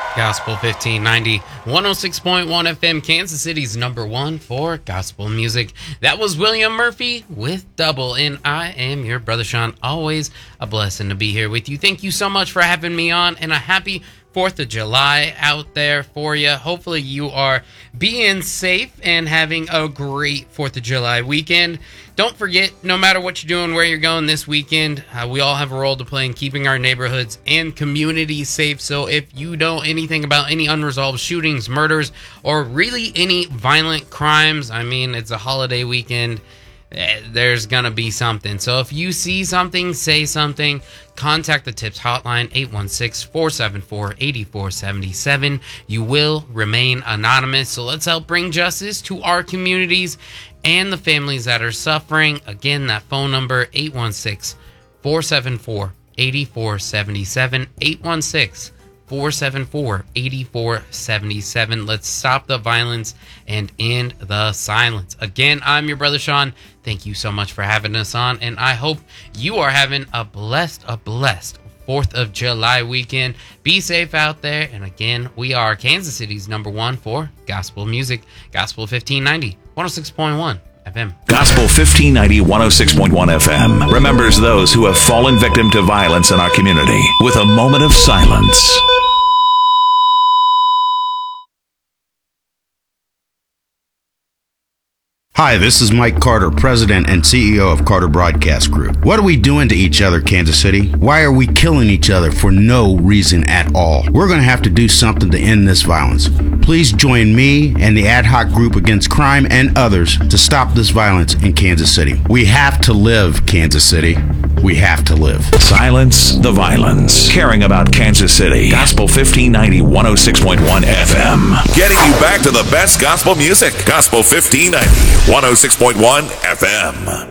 Gospel 1590, 106.1 FM, Kansas City's number one for gospel music. That was William Murphy with Double, and I am your brother Sean. Always a blessing to be here with you. Thank you so much for having me on, and a happy 4th of July out there for you. Hopefully you are being safe and having a great 4th of July weekend. Don't forget, no matter what you're doing, where you're going this weekend, we all have a role to play in keeping our neighborhoods and communities safe. So if you know anything about any unresolved shootings, murders, or really any violent crimes, I mean, it's a holiday weekend, there's gonna be something. So if you see something, say something. Contact the TIPS hotline, 816-474-8477. You will remain anonymous. So let's help bring justice to our communities and the families that are suffering. Again, that phone number, 816-474-8477. 816-474-8477. Let's stop the violence and end the silence. Again, I'm your brother Sean. Thank you so much for having us on, and I hope you are having a blessed 4th of July weekend. Be safe out there, and again, we are Kansas City's number one for gospel music. Gospel 1590, 106.1 FM. Gospel 1590, 106.1 FM remembers those who have fallen victim to violence in our community with a moment of silence. Hi, this is Mike Carter, President and CEO of Carter Broadcast Group. What are we doing to each other, Kansas City? Why are we killing each other for no reason at all? We're going to have to do something to end this violence. Please join me and the ad hoc group against crime and others to stop this violence in Kansas City. We have to live, Kansas City. We have to live. Silence the violence. Caring about Kansas City. Gospel 1590, 106.1 FM. Getting you back to the best gospel music. Gospel 1590, 106.1 FM.